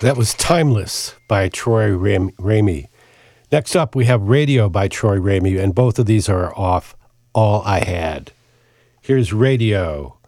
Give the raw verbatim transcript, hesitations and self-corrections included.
That was Timeless by Troy Ram- Ramey. Next up, we have Radio by Troy Ramey, and both of these are off All I Had. Here's Radio.